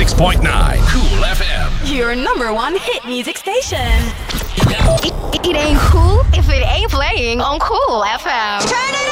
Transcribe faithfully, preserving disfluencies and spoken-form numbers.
six point nine Cool F M. Your number one hit music station. It, it ain't cool if it ain't playing on Cool F M. Turn it